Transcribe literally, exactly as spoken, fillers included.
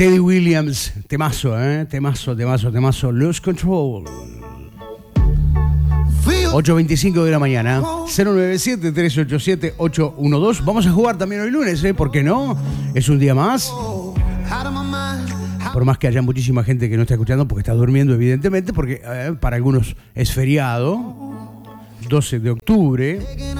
Teddy Williams, temazo, ¿eh? Temazo, temazo, temazo. Lose Control. ocho veinticinco de la mañana. cero nueve siete, tres ocho siete, ocho uno dos. Vamos a jugar también hoy lunes, ¿eh? ¿Por qué no? Es un día más. Por más que haya muchísima gente que no está escuchando porque está durmiendo, evidentemente, porque eh, para algunos es feriado. doce de octubre.